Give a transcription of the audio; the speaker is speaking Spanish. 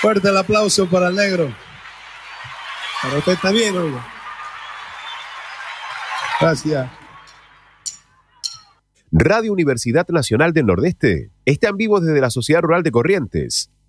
Fuerte el aplauso para el negro. Para usted también, oiga. Gracias. Radio Universidad Nacional del Nordeste está en vivo desde la Sociedad Rural de Corrientes.